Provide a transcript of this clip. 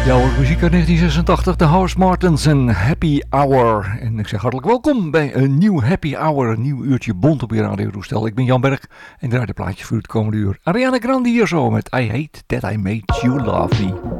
Ja hoor, muziek uit 1986, de House Martins en Happy Hour. En ik zeg hartelijk welkom bij een nieuw Happy Hour, een nieuw uurtje bont op je radiotoestel. Ik ben Jan Berg en draai de plaatjes voor het komende uur. Ariana Grande hier zo met I Hate That I Made You Love Me.